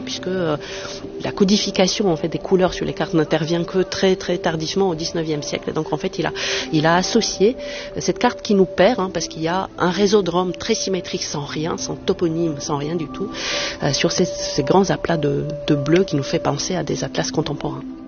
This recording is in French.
puisque la codification en fait des couleurs sur les cartes n'intervient que très très tardivement au XIXe siècle. Donc en fait il a associé cette carte qui nous perd, parce qu'il y a un réseau de Rome très symétrique, sans rien, sans toponyme, sans rien du tout, sur ces grands aplats de bleu qui nous fait penser à des atlas contemporains.